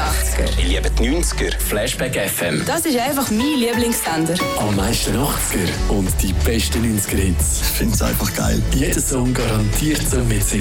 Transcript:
80er. Ich liebe die 90er. Flashback FM. Das ist einfach mein Lieblingssender. Am meisten 80er und die besten 90er-Hits. Ich finde es einfach geil. Jeder Song garantiert zum Mitsingen.